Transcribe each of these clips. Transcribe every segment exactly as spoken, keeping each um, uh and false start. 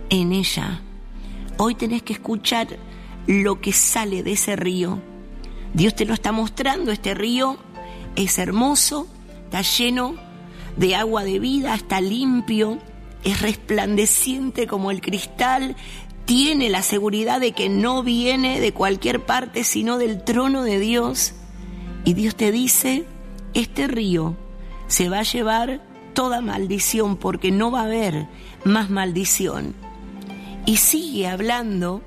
en ella. Hoy tenés que escuchar lo que sale de ese río. Dios te lo está mostrando. Este río es hermoso, está lleno de agua de vida, está limpio, es resplandeciente como el cristal, tiene la seguridad de que no viene de cualquier parte, sino del trono de Dios. Y Dios te dice, este río se va a llevar toda maldición, porque no va a haber más maldición. Y sigue hablando,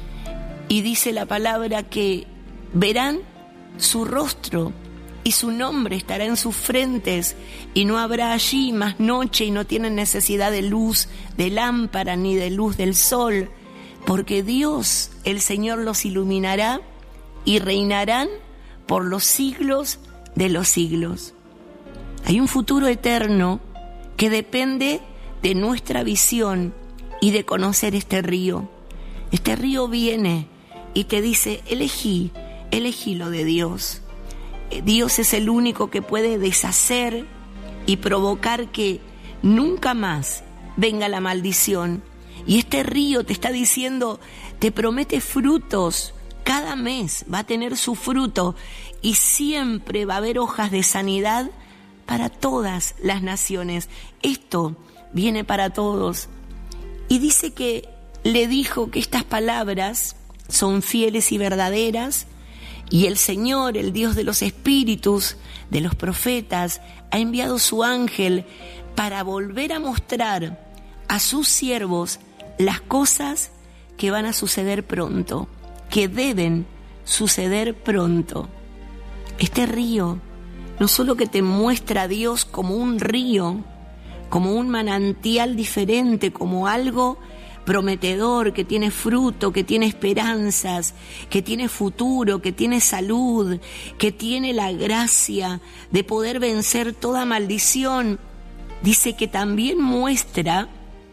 y dice la palabra que verán su rostro, y su nombre estará en sus frentes, y no habrá allí más noche, y no tienen necesidad de luz de lámpara, ni de luz del sol, porque Dios, el Señor, los iluminará, y reinarán por los siglos de los siglos. Hay un futuro eterno que depende de nuestra visión y de conocer este río. Este río viene y te dice, elegí, elegí lo de Dios. Dios es el único que puede deshacer y provocar que nunca más venga la maldición. Y este río te está diciendo, te promete frutos, cada mes va a tener su fruto y siempre va a haber hojas de sanidad para todas las naciones. Esto viene para todos. Y dice que le dijo que estas palabras son fieles y verdaderas, y el Señor, el Dios de los espíritus, de los profetas, ha enviado su ángel para volver a mostrar a sus siervos las cosas que van a suceder pronto, que deben suceder pronto. Este río no solo que te muestra a Dios como un río, como un manantial diferente, como algo prometedor, que tiene fruto, que tiene esperanzas, que tiene futuro, que tiene salud, que tiene la gracia de poder vencer toda maldición. Dice que también muestra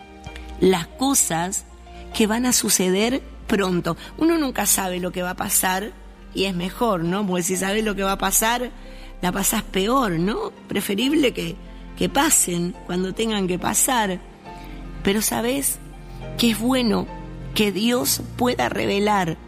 las cosas que van a suceder pronto. Uno nunca sabe lo que va a pasar y es mejor, ¿no? Porque si sabes lo que va a pasar, la pasás peor, ¿no? Preferible que, que pasen cuando tengan que pasar. Pero ¿sabés que es bueno que Dios pueda revelar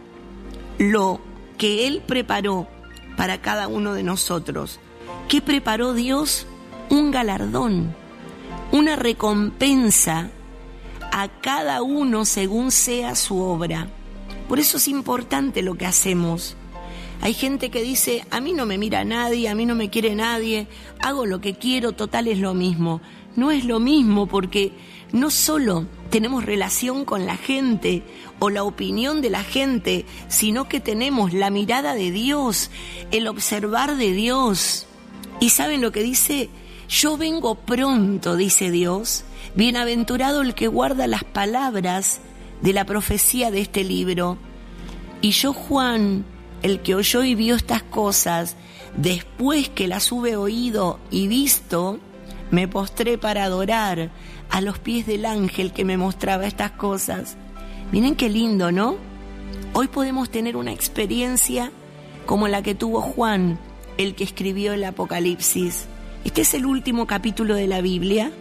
lo que Él preparó para cada uno de nosotros? ¿Qué preparó Dios? Un galardón, una recompensa a cada uno según sea su obra. Por eso es importante lo que hacemos. Hay gente que dice, a mí no me mira nadie, a mí no me quiere nadie, hago lo que quiero, total es lo mismo. No es lo mismo, porque no solo tenemos relación con la gente o la opinión de la gente, sino que tenemos la mirada de Dios, el observar de Dios. ¿Y saben lo que dice? Yo vengo pronto, dice Dios. Bienaventurado el que guarda las palabras de la profecía de este libro. Y yo, Juan, el que oyó y vio estas cosas, después que las hube oído y visto, me postré para adorar a los pies del ángel que me mostraba estas cosas. Miren qué lindo, ¿no? Hoy podemos tener una experiencia como la que tuvo Juan, el que escribió el Apocalipsis. Este es el último capítulo de la Biblia.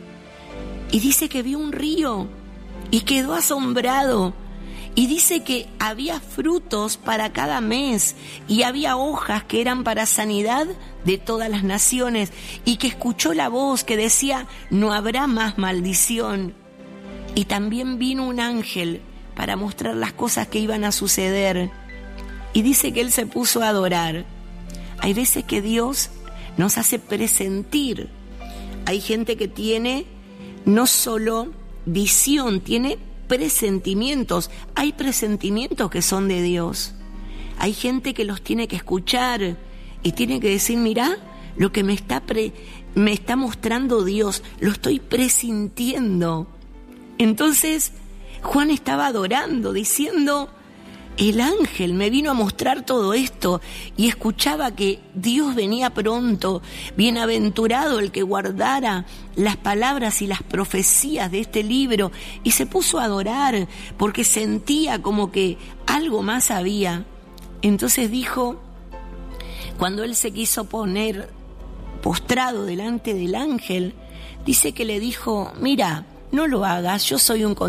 Y dice que vio un río y quedó asombrado. Y dice que había frutos para cada mes y había hojas que eran para sanidad de todas las naciones, y que escuchó la voz que decía, no habrá más maldición. Y también vino un ángel para mostrar las cosas que iban a suceder. Y dice que él se puso a adorar. Hay veces que Dios nos hace presentir. Hay gente que tiene no solo visión, tiene presentimientos. Hay presentimientos que son de Dios. Hay gente que los tiene que escuchar y tiene que decir, mirá, lo que me está, pre, me está mostrando Dios, lo estoy presintiendo. Entonces, Juan estaba adorando, diciendo, el ángel me vino a mostrar todo esto, y escuchaba que Dios venía pronto. Bienaventurado el que guardara las palabras y las profecías de este libro. Y se puso a adorar porque sentía como que algo más había. Entonces dijo, cuando él se quiso poner postrado delante del ángel, dice que le dijo, mira, no lo hagas, yo soy un